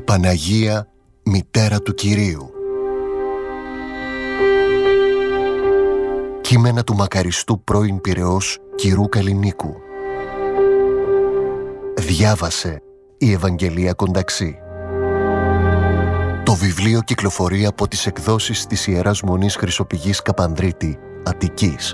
Παναγία, μητέρα του Κυρίου. Κείμενα του μακαριστού πρώην Πειραιώς Κυρού Καλλινίκου. Διάβασε η Ευαγγελία Κονταξή. Το βιβλίο κυκλοφορεί από τις εκδόσεις της Ιεράς Μονής Χρυσοπηγής Καπανδρίτη, Αττικής.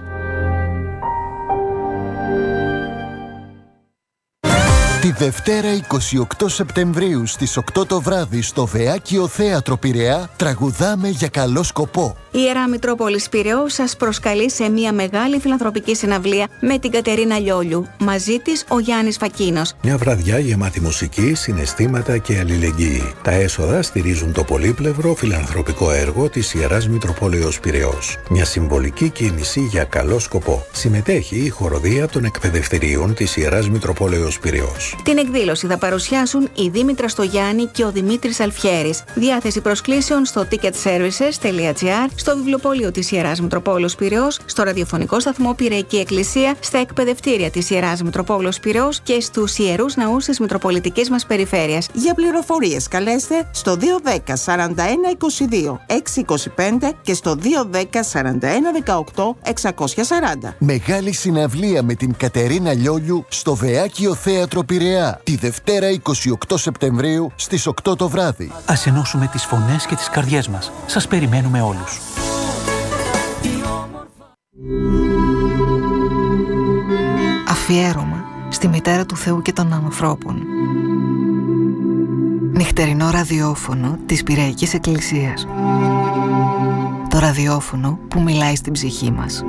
Τη Δευτέρα 28 Σεπτεμβρίου στις 8 το βράδυ στο Βεάκιο Θέατρο Πειραιά τραγουδάμε για καλό σκοπό. Η Ιερά Μητρόπολης Πειραιώς σας προσκαλεί σε μια μεγάλη φιλανθρωπική συναυλία με την Κατερίνα Λιόλιου. Μαζί της ο Γιάννης Φακίνος. Μια βραδιά γεμάτη μουσική, συναισθήματα και αλληλεγγύη. Τα έσοδα στηρίζουν το πολύπλευρο φιλανθρωπικό έργο της Ιεράς Μητροπόλεως Πειραιώς. Μια συμβολική κίνηση για καλό σκοπό. Συμμετέχει η χοροδία των εκπαιδευτηρίων της Ιεράς Μητροπόλεως Πειραιώς. Την εκδήλωση θα παρουσιάσουν η Δήμητρα Στογιάννη και ο Δημήτρης Αλφιέρης. Διάθεση προσκλήσεων στο ticketservices.gr, στο βιβλιοπωλείο της Ιεράς Μητροπόλεως Πειραιώς, στο ραδιοφωνικό σταθμό Πειραϊκή Εκκλησία, στα εκπαιδευτήρια της Ιεράς Μητροπόλεως Πειραιώς και στους ιερούς ναούς της Μητροπολιτικής μας περιφέρειας. Για πληροφορίες καλέστε στο 210 41 22 625 και στο 210 41 18 640. Μεγάλη συναυλία με την Κατερίνα Λιόλιου στο Βεάκιο Θέατρο Πειραιά τη Δευτέρα 28 Σεπτεμβρίου στις 8 το βράδυ. Ας ενώσουμε τις φωνές και τις καρδιές μας. Σας περιμένουμε όλους. Αφιέρωμα στη Μητέρα του Θεού και των ανθρώπων. Νυχτερινό ραδιόφωνο της Πειραϊκής Εκκλησίας. Το ραδιόφωνο που μιλάει στην ψυχή μας.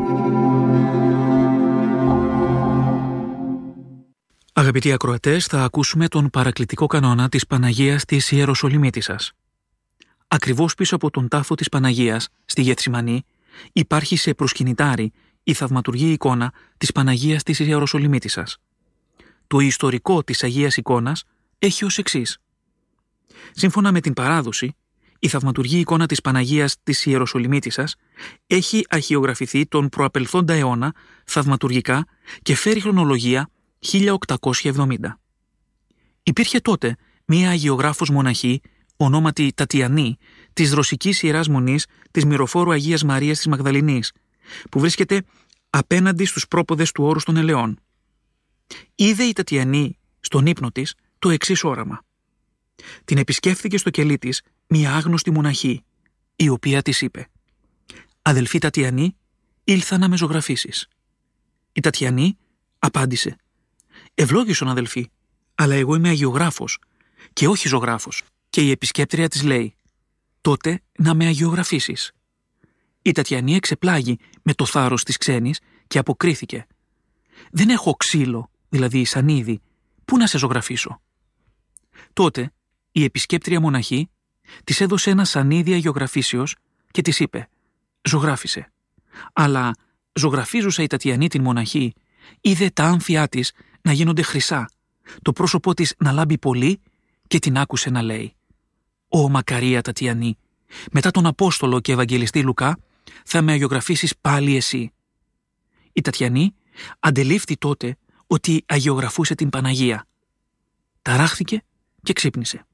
Αγαπητοί ακροατές, θα ακούσουμε τον παρακλητικό κανόνα της Παναγίας της Ιεροσολυμίτισσας. Ακριβώς πίσω από τον τάφο της Παναγίας, στη Γεθσιμανή, υπάρχει σε προσκυνητάρι η θαυματουργή εικόνα της Παναγίας της Ιεροσολυμίτισσας. Το ιστορικό της Αγίας Εικόνας έχει ως εξής. Σύμφωνα με την παράδοση, η θαυματουργή εικόνα της Παναγίας της Ιεροσολυμίτισσας έχει αρχαιογραφηθεί τον προαπελθόντα αιώνα θαυματουργικά και φέρει χρονολογία 1870. Υπήρχε τότε μία αγιογράφος μοναχή, ονόματι Τατιανή, της Ρωσικής Ιεράς Μονής της Μυροφόρου Αγίας Μαρίας της Μαγδαληνής, που βρίσκεται απέναντι στους πρόποδες του Όρους των Ελαιών. Είδε η Τατιανή στον ύπνο της το εξής όραμα. Την επισκέφθηκε στο κελί της μία άγνωστη μοναχή, η οποία της είπε «Αδελφή Τατιανή, ήλθα να με ζωγραφίσεις». Η Τατιανή απάντησε «Ευλόγησον αδελφή, αλλά εγώ είμαι αγιογράφος και όχι ζωγράφος». Και η επισκέπτρια της λέει «Τότε να με αγιογραφίσεις». Η Τατιανή εξεπλάγει με το θάρρος της ξένης και αποκρίθηκε «Δεν έχω ξύλο, δηλαδή σανίδι, πού να σε ζωγραφίσω». Τότε η επισκέπτρια μοναχή της έδωσε ένα σανίδι αγιογραφήσεως και της είπε «Ζωγράφισε». Αλλά ζωγραφίζουσα η Τατιανή την μοναχή, είδε τα άμφια της να γίνονται χρυσά, το πρόσωπό της να λάμπει πολύ και την άκουσε να λέει «Ω μακαρία Τατιανή, μετά τον Απόστολο και Ευαγγελιστή Λουκά θα με αγιογραφίσεις πάλι εσύ». Η Τατιανή αντελήφθη τότε ότι αγιογραφούσε την Παναγία. Ταράχθηκε και ξύπνησε.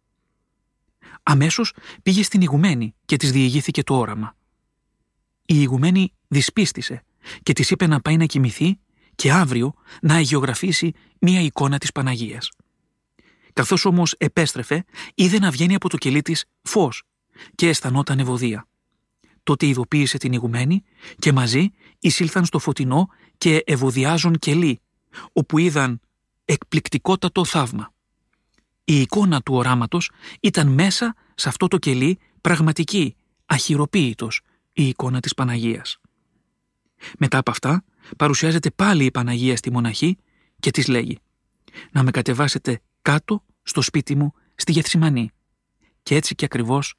Αμέσως πήγε στην ηγουμένη και της διηγήθηκε το όραμα. Η ηγουμένη δυσπίστησε και της είπε να πάει να κοιμηθεί και αύριο να αγιογραφήσει μία εικόνα της Παναγίας. Καθώς όμως επέστρεφε, είδε να βγαίνει από το κελί της φως και αισθανόταν ευωδία. Τότε ειδοποίησε την ηγουμένη και μαζί εισήλθαν στο φωτεινό και ευωδιάζον κελί, όπου είδαν εκπληκτικότατο θαύμα. Η εικόνα του οράματος ήταν μέσα σε αυτό το κελί πραγματική, αχυροποίητος, η εικόνα της Παναγίας. Μετά από αυτά παρουσιάζεται πάλι η Παναγία στη μοναχή και της λέγει «Να με κατεβάσετε κάτω στο σπίτι μου στη Γεθσιμανή». Και έτσι και ακριβώς